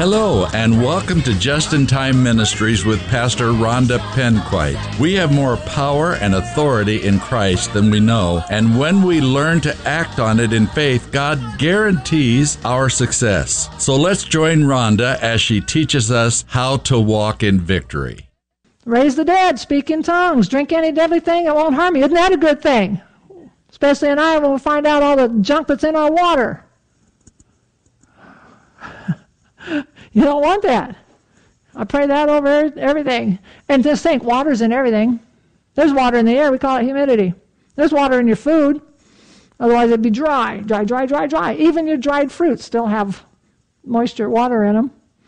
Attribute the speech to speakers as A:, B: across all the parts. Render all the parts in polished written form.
A: Hello, and welcome to Just in Time Ministries with Pastor Rhonda Penquite. We have more power and authority in Christ than we know, and when we learn to act on it in faith, God guarantees our success. So let's join Rhonda as she teaches us how to walk in victory.
B: Raise the dead, speak in tongues, drink any deadly thing, it won't harm you. Isn't that a good thing? Especially in Iowa when we find out all the junk that's in our water. You don't want that. I pray that over everything. And just think, water's in everything. There's water in the air. We call it humidity. There's water in your food. Otherwise, it'd be dry. Dry, dry, dry, dry. Even your dried fruits still have moisture, water in them.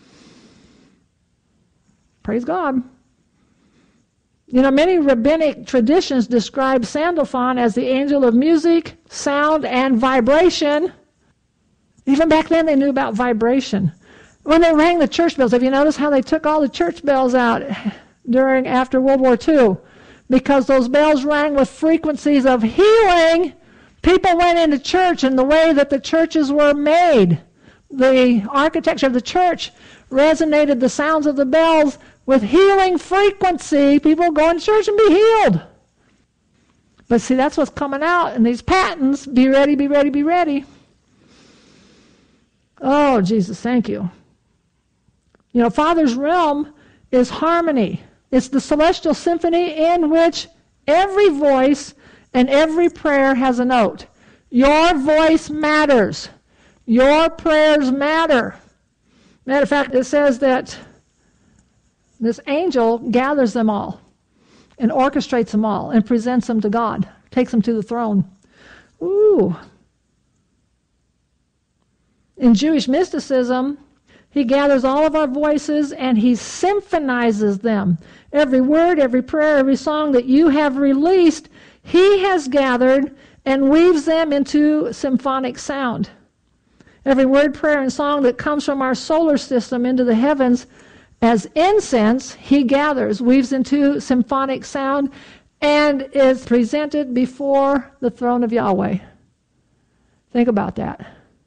B: Praise God. You know, many rabbinic traditions describe Sandalphon as the angel of music, sound, and vibration. Even back then, they knew about vibration. When they rang the church bells, have you noticed how they took all the church bells out after World War II? Because those bells rang with frequencies of healing. People went into church, and the way that the churches were made, the architecture of the church resonated the sounds of the bells with healing frequency. People go into church and be healed. But see, that's what's coming out in these patents. Be ready, be ready, be ready. Oh, Jesus, thank you. You know, Father's realm is harmony. It's the celestial symphony in which every voice and every prayer has a note. Your voice matters. Your prayers matter. Matter of fact, it says that this angel gathers them all and orchestrates them all and presents them to God, takes them to the throne. Ooh. In Jewish mysticism, he gathers all of our voices and he symphonizes them. Every word, every prayer, every song that you have released, he has gathered and weaves them into symphonic sound. Every word, prayer, and song that comes from our solar system into the heavens as incense, he gathers, weaves into symphonic sound, and is presented before the throne of Yahweh. Think about that.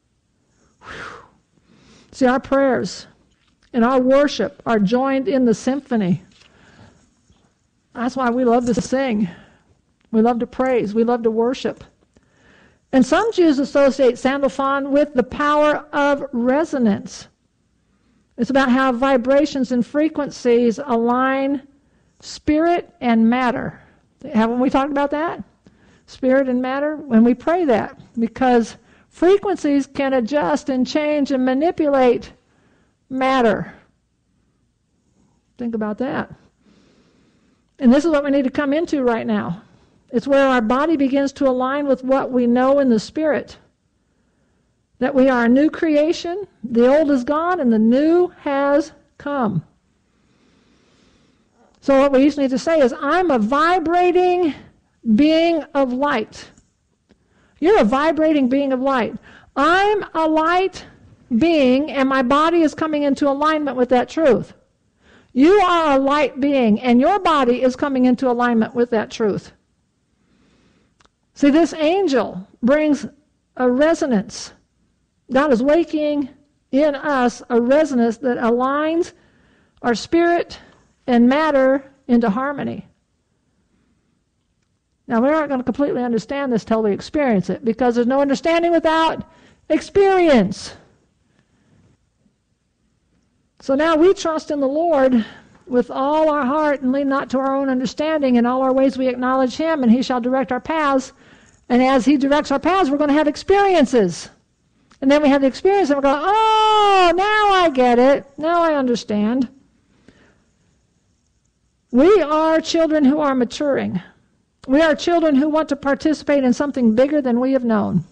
B: See, our prayers and our worship are joined in the symphony. That's why we love to sing. We love to praise. We love to worship. And some Jews associate Sandalphon with the power of resonance. It's about how vibrations and frequencies align spirit and matter. Haven't we talked about that? Spirit and matter? When we pray that, because frequencies can adjust and change and manipulate matter. Think about that. And this is what we need to come into right now. It's where our body begins to align with what we know in the spirit. That we are a new creation, the old is gone, and the new has come. So what we just need to say is, I'm a vibrating being of light. You're a vibrating being of light. I'm a light being, and my body is coming into alignment with that truth. You are a light being, and your body is coming into alignment with that truth. See, this angel brings a resonance. God is waking in us a resonance that aligns our spirit and matter into harmony. Now, we aren't going to completely understand this till we experience it, because there's no understanding without experience. So now we trust in the Lord with all our heart and lean not to our own understanding. In all our ways we acknowledge him, and he shall direct our paths. And as he directs our paths, we're going to have experiences. And then we have the experience, and we're going, oh, now I get it. Now I understand. We are children who are maturing. We are children who want to participate in something bigger than we have known.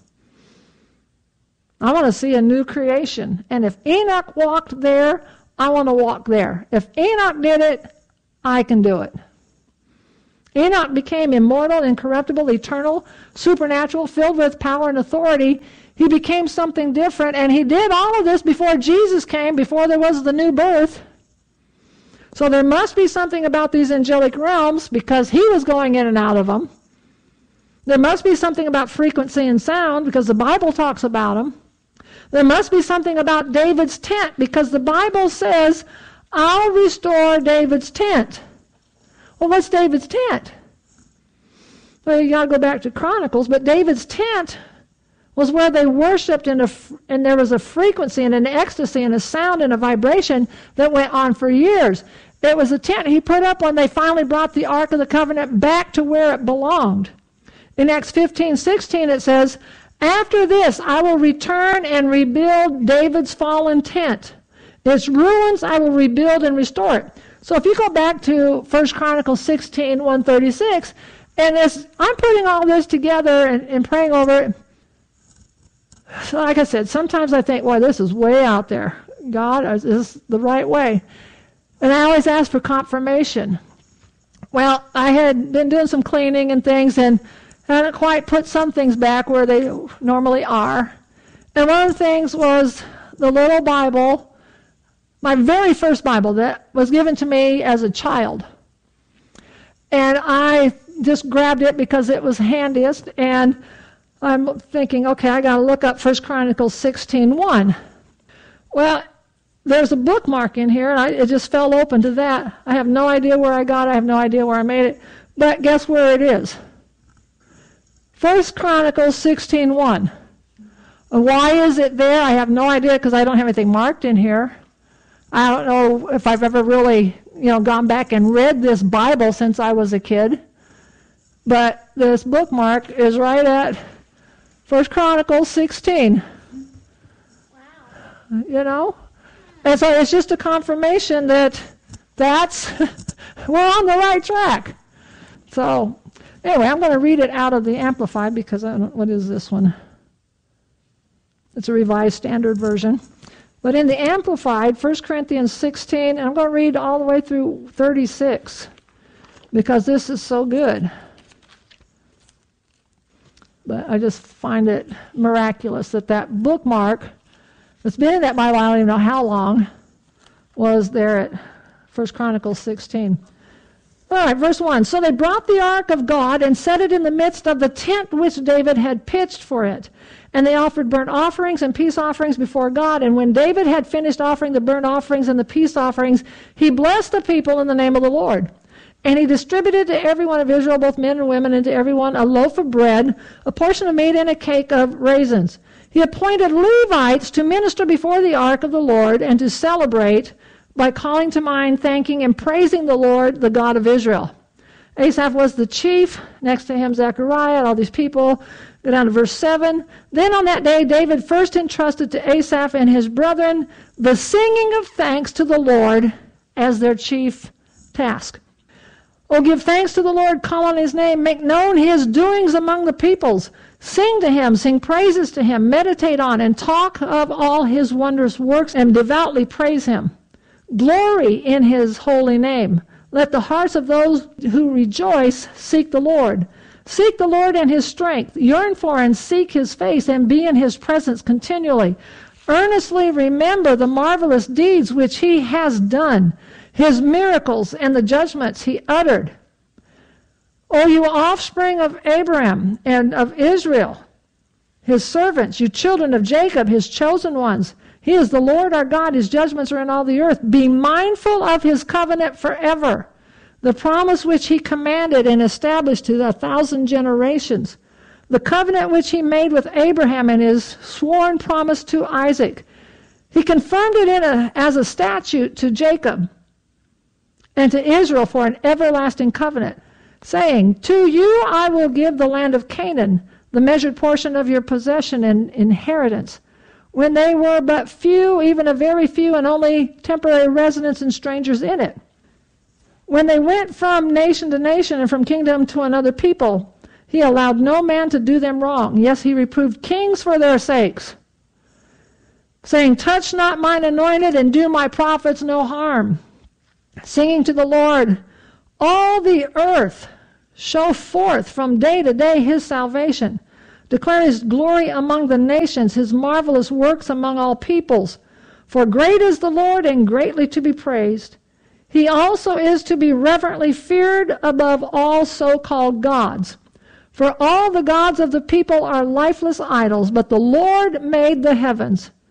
B: I want to see a new creation. And if Enoch walked there, I want to walk there. If Enoch did it, I can do it. Enoch became immortal, incorruptible, eternal, supernatural, filled with power and authority. He became something different, and he did all of this before Jesus came, before there was the new birth. So there must be something about these angelic realms, because he was going in and out of them. There must be something about frequency and sound, because the Bible talks about them. There must be something about David's tent, because the Bible says, I'll restore David's tent. Well, what's David's tent? Well, you got to go back to Chronicles, but David's tent was where they worshipped, and there was a frequency and an ecstasy and a sound and a vibration that went on for years. It was a tent he put up when they finally brought the Ark of the Covenant back to where it belonged. In Acts 15:16 it says, after this I will return and rebuild David's fallen tent. Its ruins I will rebuild and restore it. So if you go back to 1 Chronicles 16:136, and as I'm putting all this together and praying over it, so like I said, sometimes I think, boy, this is way out there. God, is this the right way? And I always ask for confirmation. Well, I had been doing some cleaning and things and hadn't quite put some things back where they normally are. And one of the things was the little Bible, my very first Bible that was given to me as a child. And I just grabbed it because it was handiest, and I'm thinking, okay, I got to look up 1 Chronicles 16:1. Well, there's a bookmark in here, and it just fell open to that. I have no idea where I got it. I have no idea where I made it. But guess where it is? 1 Chronicles 16:1. Why is it there? I have no idea because I don't have anything marked in here. I don't know if I've ever really, gone back and read this Bible since I was a kid. But this bookmark is right at 1 Chronicles 16. Wow. And so it's just a confirmation that we're on the right track. So anyway, I'm going to read it out of the Amplified because what is this one? It's a Revised Standard Version. But in the Amplified, 1 Corinthians 16, and I'm going to read all the way through 36 because this is so good. But I just find it miraculous that bookmark that's been in that Bible, I don't even know how long, was there at 1 Chronicles 16. All right, verse 1. So they brought the ark of God and set it in the midst of the tent which David had pitched for it. And they offered burnt offerings and peace offerings before God. And when David had finished offering the burnt offerings and the peace offerings, he blessed the people in the name of the Lord. And he distributed to every one of Israel, both men and women, and to everyone a loaf of bread, a portion of meat, and a cake of raisins. He appointed Levites to minister before the ark of the Lord and to celebrate by calling to mind, thanking, and praising the Lord, the God of Israel. Asaph was the chief, next to him Zechariah, and all these people. Go down to verse 7. Then on that day David first entrusted to Asaph and his brethren the singing of thanks to the Lord as their chief task. Oh, give thanks to the Lord, call on his name, make known his doings among the peoples. Sing to him, sing praises to him, meditate on and talk of all his wondrous works and devoutly praise him. Glory in his holy name. Let the hearts of those who rejoice seek the Lord. Seek the Lord and his strength. Yearn for and seek his face and be in his presence continually. Earnestly remember the marvelous deeds which he has done, his miracles and the judgments he uttered. O you offspring of Abraham and of Israel, his servants, you children of Jacob, his chosen ones. He is the Lord our God. His judgments are in all the earth. Be mindful of his covenant forever, the promise which he commanded and established to 1,000 generations, the covenant which he made with Abraham and his sworn promise to Isaac. He confirmed it as a statute to Jacob and to Israel for an everlasting covenant, saying, to you I will give the land of Canaan, the measured portion of your possession and inheritance, when they were but few, even a very few, and only temporary residents and strangers in it. When they went from nation to nation and from kingdom to another people, he allowed no man to do them wrong. Yes, he reproved kings for their sakes, saying, touch not mine anointed and do my prophets no harm. Singing to the Lord, all the earth show forth from day to day his salvation. Declare his glory among the nations, his marvelous works among all peoples. For great is the Lord and greatly to be praised. He also is to be reverently feared above all so-called gods. For all the gods of the people are lifeless idols, but the Lord made the heavens.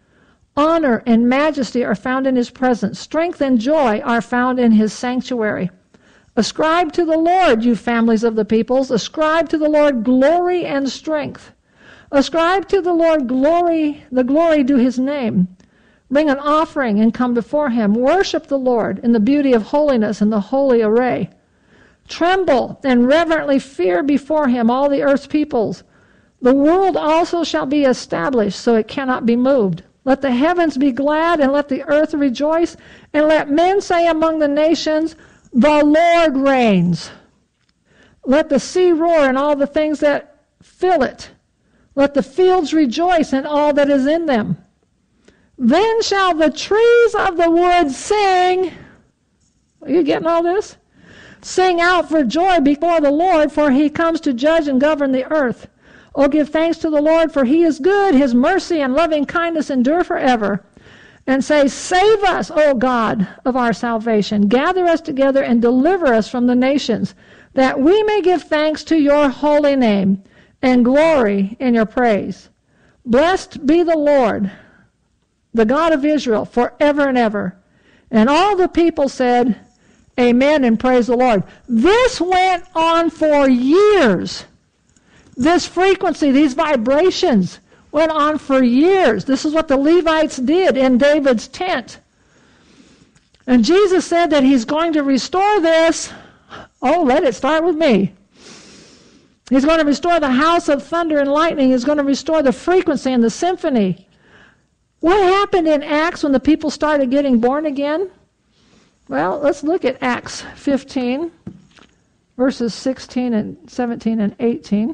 B: Honor and majesty are found in his presence. Strength and joy are found in his sanctuary. Ascribe to the Lord, you families of the peoples. Ascribe to the Lord glory and strength. Ascribe to the Lord glory, the glory due his name. Bring an offering and come before him. Worship the Lord in the beauty of holiness and the holy array. Tremble and reverently fear before him, all the earth's peoples. The world also shall be established, so it cannot be moved. Let the heavens be glad, and let the earth rejoice, and let men say among the nations, the Lord reigns. Let the sea roar and all the things that fill it. Let the fields rejoice and all that is in them. Then shall the trees of the wood sing. Are you getting all this? Sing out for joy before the Lord, for he comes to judge and govern the earth. Oh, give thanks to the Lord, for he is good. His mercy and loving kindness endure forever. And say, save us, O God of our salvation. Gather us together and deliver us from the nations, that we may give thanks to your holy name and glory in your praise. Blessed be the Lord, the God of Israel, forever and ever. And all the people said, amen, and praise the Lord. This went on for years. This frequency, these vibrations went on for years. This is what the Levites did in David's tent. And Jesus said that he's going to restore this. Oh, let it start with me. He's going to restore the house of thunder and lightning. He's going to restore the frequency and the symphony. What happened in Acts when the people started getting born again? Well, let's look at Acts 15, verses 16 and 17 and 18.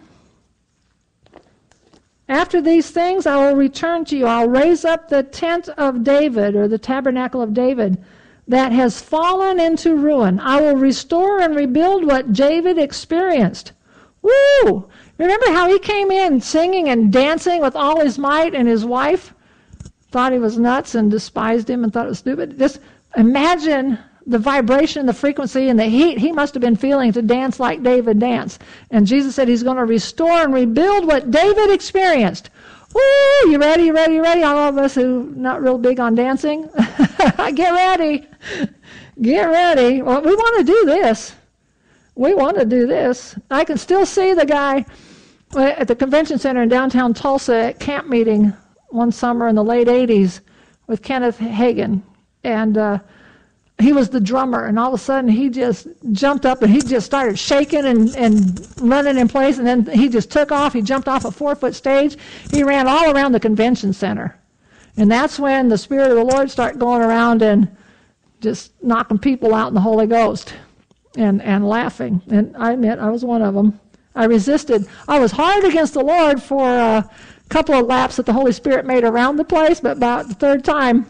B: After these things I will return to you. I'll raise up the tent of David, or the tabernacle of David, that has fallen into ruin. I will restore and rebuild what David experienced. Woo! Remember how he came in singing and dancing with all his might, and his wife thought he was nuts and despised him and thought it was stupid? Just imagine the vibration, the frequency, and the heat he must have been feeling to dance like David danced. And Jesus said he's going to restore and rebuild what David experienced. Woo! You ready, you ready, you ready? All of us who are not real big on dancing, get ready. Get ready. Well, we want to do this. We want to do this. I can still see the guy at the convention center in downtown Tulsa at camp meeting one summer in the late 80s with Kenneth Hagin. And he was the drummer, and all of a sudden he just jumped up and he just started shaking and running in place, and then he just took off. He jumped off a 4-foot stage. He ran all around the convention center. And that's when the Spirit of the Lord started going around and just knocking people out in the Holy Ghost and laughing. And I admit, I was one of them. I resisted. I was hard against the Lord for a couple of laps that the Holy Spirit made around the place, but about the third time,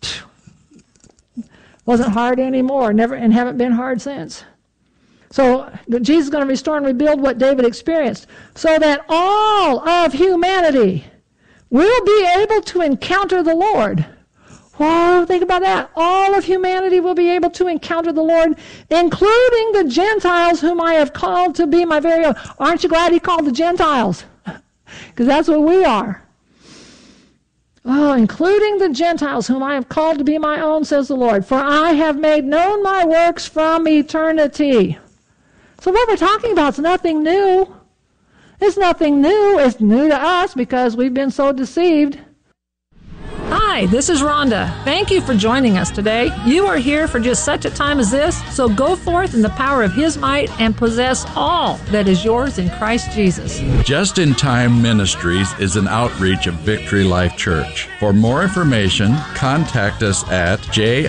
B: wasn't hard anymore, never, and haven't been hard since. So Jesus is going to restore and rebuild what David experienced, so that all of humanity will be able to encounter the Lord. Whoa, think about that. All of humanity will be able to encounter the Lord, including the Gentiles whom I have called to be my very own. Aren't you glad he called the Gentiles? Because that's what we are. Oh, including the Gentiles whom I have called to be my own, says the Lord. For I have made known my works from eternity. So what we're talking about is nothing new. It's nothing new. It's new to us because we've been so deceived. Hi, this is Rhonda. Thank you for joining us today. You are here for just such a time as this, so go forth in the power of His might and possess all that is yours in Christ Jesus.
A: Just in Time Ministries is an outreach of Victory Life Church. For more information, contact us at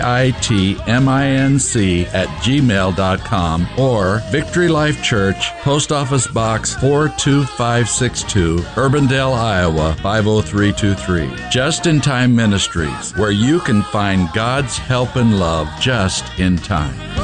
A: jitminc@gmail.com or Victory Life Church, Post Office Box 42562, Urbandale, Iowa 50323. Just in Time Ministries, where you can find God's help and love just in time.